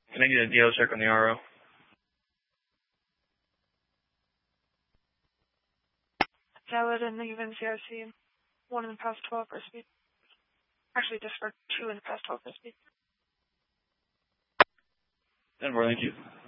Can I get a DL check on the RO? Valid and even CRC. 1 in the past 12 for speed. Actually, just for 2 in the past 12 for speed. 10-4, thank you.